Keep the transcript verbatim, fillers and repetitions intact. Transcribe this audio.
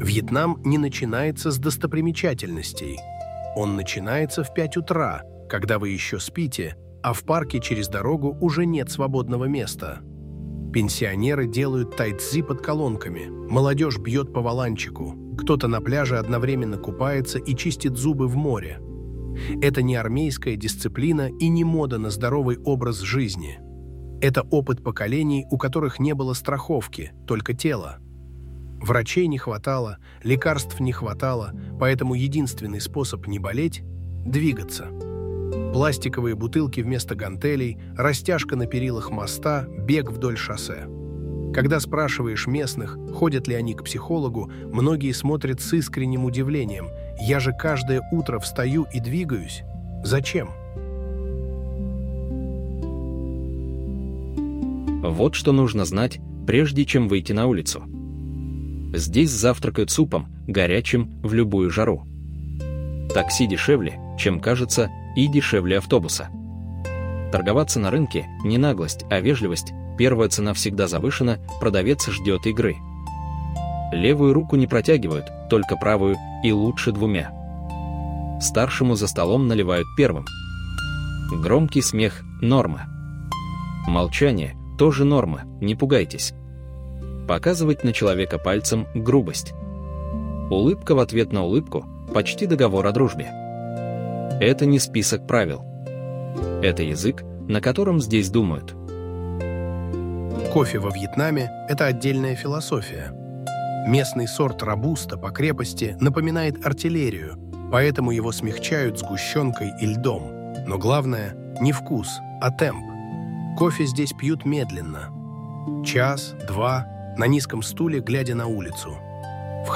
Вьетнам не начинается с достопримечательностей. Он начинается в пять утра, когда вы еще спите, а в парке через дорогу уже нет свободного места. Пенсионеры делают тайцзи под колонками, молодежь бьет по валанчику, кто-то на пляже одновременно купается и чистит зубы в море. Это не армейская дисциплина и не мода на здоровый образ жизни. Это опыт поколений, у которых не было страховки, только тело. Врачей не хватало, лекарств не хватало, поэтому единственный способ не болеть – двигаться. Пластиковые бутылки вместо гантелей, растяжка на перилах моста, бег вдоль шоссе. Когда спрашиваешь местных, ходят ли они к психологу, многие смотрят с искренним удивлением. «Я же каждое утро встаю и двигаюсь. Зачем?» Вот что нужно знать, прежде чем выйти на улицу. Здесь завтракают супом, горячим в любую жару. Такси дешевле, чем кажется, и дешевле автобуса. Торговаться на рынке – не наглость, а вежливость. Первая цена всегда завышена, продавец ждет игры. Левую руку не протягивают, только правую, и лучше двумя. Старшему за столом наливают первым. Громкий смех – норма. Молчание – тоже норма, не пугайтесь. Показывать на человека пальцем – грубость. Улыбка в ответ на улыбку – почти договор о дружбе. Это не список правил. Это язык, на котором здесь думают. Кофе во Вьетнаме – это отдельная философия. Местный сорт робуста по крепости напоминает артиллерию, поэтому его смягчают сгущенкой и льдом. Но главное – не вкус, а темп. Кофе здесь пьют медленно. Час, два, на низком стуле, глядя на улицу.